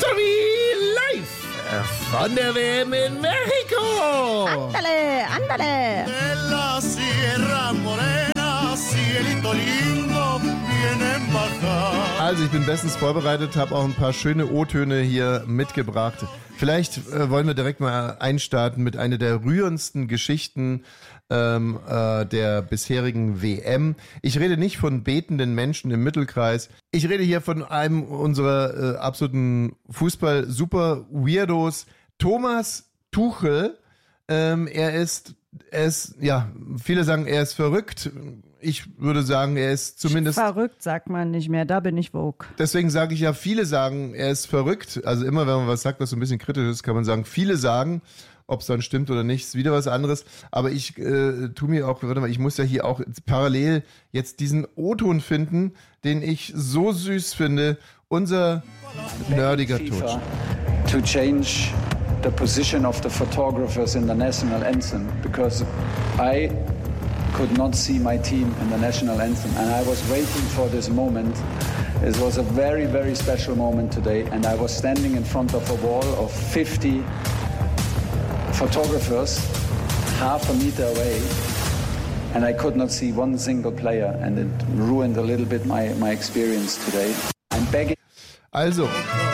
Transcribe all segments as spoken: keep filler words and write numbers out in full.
History live von der W M in Mexiko. Ándale, ándale. De la Sierra Morena, cielito lindo, vienen bajar. Also ich bin bestens vorbereitet, habe auch ein paar schöne O-Töne hier mitgebracht. Vielleicht äh, wollen wir direkt mal einstarten mit einer der rührendsten Geschichten ähm, äh, der bisherigen W M. Ich rede nicht von betenden Menschen im Mittelkreis. Ich rede hier von einem unserer äh, absoluten Fußball-Super-Weirdos, Thomas Tuchel. Ähm, er ist, er ist, ja, viele sagen, er ist verrückt. Ich würde sagen, er ist zumindest... Verrückt sagt man nicht mehr, da bin ich woke. Deswegen sage ich ja, viele sagen, er ist verrückt. Also immer, wenn man was sagt, was so ein bisschen kritisch ist, kann man sagen, viele sagen, ob es dann stimmt oder nicht, ist wieder was anderes. Aber ich äh, tu mir auch, warte mal, ich muss ja hier auch parallel jetzt diesen O-Ton finden, den ich so süß finde. Unser nerdiger Tod. To change the position of the photographers in the national anthem, because I could not see my team in the national anthem, and I was waiting for this moment. It was a very, very special moment today, and I was standing in front of a wall of fifty photographers, half a meter away, and I could not see one single player, and it ruined a little bit my, my experience today. I'm begging. Also,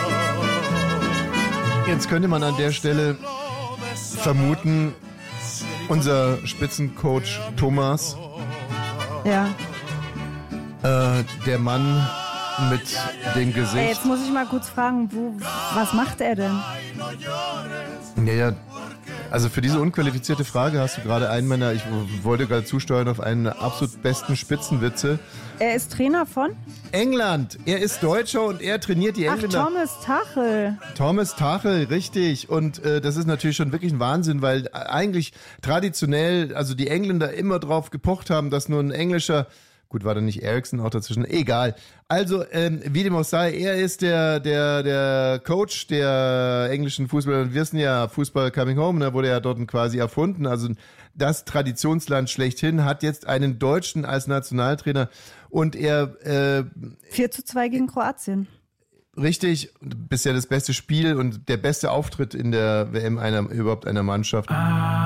jetzt könnte man an der Stelle vermuten, unser Spitzencoach Thomas, Ja. äh, der Mann mit dem Gesicht. Ey, jetzt muss ich mal kurz fragen, wo, was macht er denn? Naja, also für diese unqualifizierte Frage hast du gerade einen meiner, ich wollte gerade zusteuern auf einen der absolut besten Spitzenwitze. Er ist Trainer von? England, er ist Deutscher und er trainiert die Ach, Engländer. Thomas Tuchel. Thomas Tuchel, richtig. Und äh, das ist natürlich schon wirklich ein Wahnsinn, weil eigentlich traditionell, also die Engländer immer drauf gepocht haben, dass nur ein englischer, gut, war da nicht Eriksen auch dazwischen, egal. Also, ähm, wie dem auch sei, er ist der der der Coach der englischen Fußballer. Wir wissen ja, Fußball coming home, da wurde ja dort quasi erfunden. Also das Traditionsland schlechthin hat jetzt einen Deutschen als Nationaltrainer und er äh, vier zu zwei gegen Kroatien. Richtig, bisher das beste Spiel und der beste Auftritt in der W M einer überhaupt einer Mannschaft.